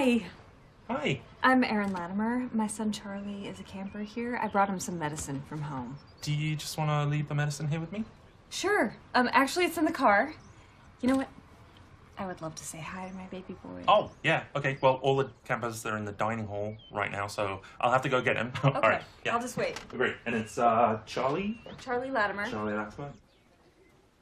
Hi. Hi. I'm Erin Latimer. My son Charlie is a camper here. I brought him some medicine from home. Do you just want to leave the medicine here with me? Sure. Actually, it's in the car. You know what? I would love to say hi to my baby boy. Oh, yeah. Okay. Well, all the campers are in the dining hall right now, so I'll have to go get him. Okay. All right. Yeah. I'll just wait. Great. And it's Charlie? Charlie Latimer. Charlie Latimer.